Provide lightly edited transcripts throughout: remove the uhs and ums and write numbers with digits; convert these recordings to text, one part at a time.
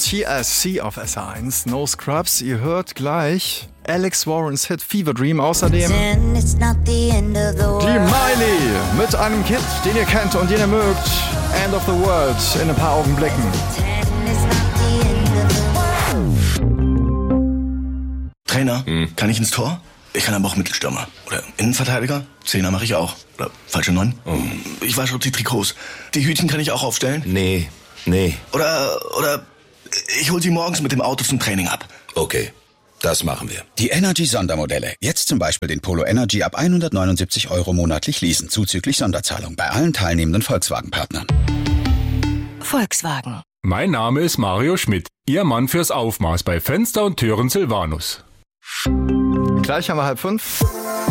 TSC auf SR1, No Scrubs. Ihr hört gleich Alex Warrens Hit Fever Dream. Außerdem die Miley mit einem Hit, den ihr kennt und den ihr mögt. End of the World in ein paar Augenblicken. Trainer, kann ich ins Tor? Ich kann aber auch Mittelstürmer. Oder Innenverteidiger? Zehner mache ich auch. Oder falsche 9? Ich wasche die Trikots. Die Hütchen kann ich auch aufstellen? Nee. Oder ich hol sie morgens mit dem Auto zum Training ab. Okay, das machen wir. Die Energy-Sondermodelle. Jetzt zum Beispiel den Polo Energy ab 179 € monatlich leasen, zuzüglich Sonderzahlung bei allen teilnehmenden Volkswagen-Partnern. Volkswagen. Mein Name ist Mario Schmidt, Ihr Mann fürs Aufmaß bei Fenster und Türen Silvanus. Gleich haben wir 4:30.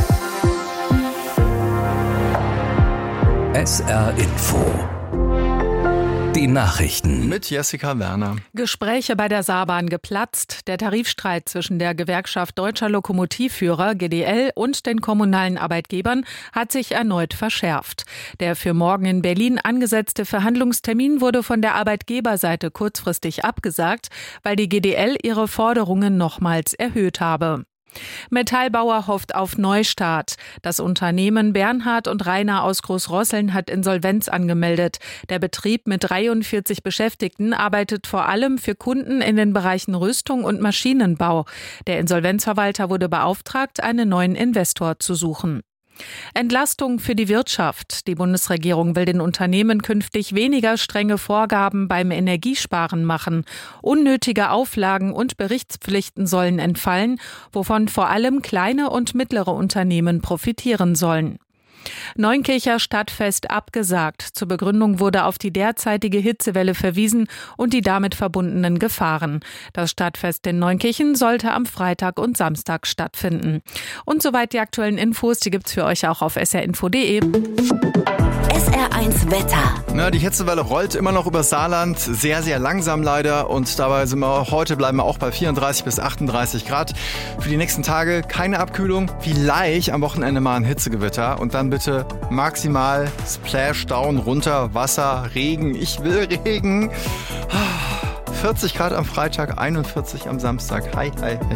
SR Info. Die Nachrichten. Mit Jessica Werner. Gespräche bei der Saarbahn geplatzt. Der Tarifstreit zwischen der Gewerkschaft Deutscher Lokomotivführer GDL und den kommunalen Arbeitgebern hat sich erneut verschärft. Der für morgen in Berlin angesetzte Verhandlungstermin wurde von der Arbeitgeberseite kurzfristig abgesagt, weil die GDL ihre Forderungen nochmals erhöht habe. Metallbauer hofft auf Neustart. Das Unternehmen Bernhard und Rainer aus Großrosseln hat Insolvenz angemeldet. Der Betrieb mit 43 Beschäftigten arbeitet vor allem für Kunden in den Bereichen Rüstung und Maschinenbau. Der Insolvenzverwalter wurde beauftragt, einen neuen Investor zu suchen. Entlastung für die Wirtschaft. Die Bundesregierung will den Unternehmen künftig weniger strenge Vorgaben beim Energiesparen machen. Unnötige Auflagen und Berichtspflichten sollen entfallen, wovon vor allem kleine und mittlere Unternehmen profitieren sollen. Neunkircher Stadtfest abgesagt. Zur Begründung wurde auf die derzeitige Hitzewelle verwiesen und die damit verbundenen Gefahren. Das Stadtfest in Neunkirchen sollte am Freitag und Samstag stattfinden. Und soweit die aktuellen Infos, die gibt's für euch auch auf srinfo.de. SR1 Wetter. Die Hitzewelle rollt immer noch über Saarland, sehr, sehr langsam leider. Und dabei bleiben wir auch bei 34 bis 38 Grad. Für die nächsten Tage keine Abkühlung, vielleicht am Wochenende mal ein Hitzegewitter. Und dann bitte maximal Splashdown, runter, Wasser, Regen. Ich will Regen. 40 Grad am Freitag, 41 am Samstag. Hi.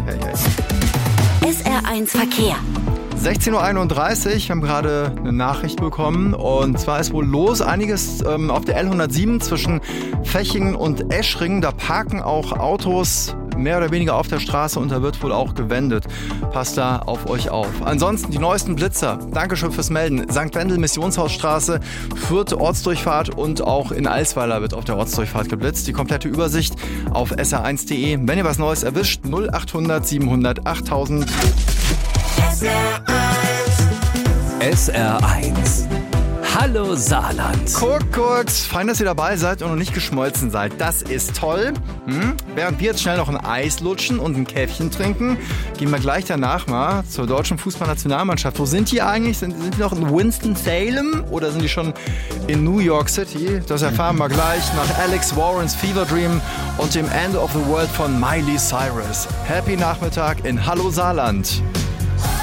SR1 Verkehr. 16:31 Uhr, wir haben gerade eine Nachricht bekommen und zwar ist wohl los einiges auf der L107 zwischen Fechingen und Eschringen. Da parken auch Autos mehr oder weniger auf der Straße und da wird wohl auch gewendet. Passt da auf euch auf. Ansonsten die neuesten Blitzer. Dankeschön fürs Melden. St. Wendel, Missionshausstraße, Fürth, Ortsdurchfahrt und auch in Alsweiler wird auf der Ortsdurchfahrt geblitzt. Die komplette Übersicht auf sr1.de. Wenn ihr was Neues erwischt, 0800 700 8000. SR1. Hallo Saarland. Kurz, fein, dass ihr dabei seid und noch nicht geschmolzen seid. Das ist toll. Während wir jetzt schnell noch ein Eis lutschen und ein Käffchen trinken, gehen wir gleich danach mal zur deutschen Fußballnationalmannschaft. Wo sind die eigentlich? Sind die noch in Winston-Salem oder sind die schon in New York City? Das erfahren wir gleich nach Alex Warrens Fever Dream und dem End of the World von Miley Cyrus. Happy Nachmittag in Hallo Saarland.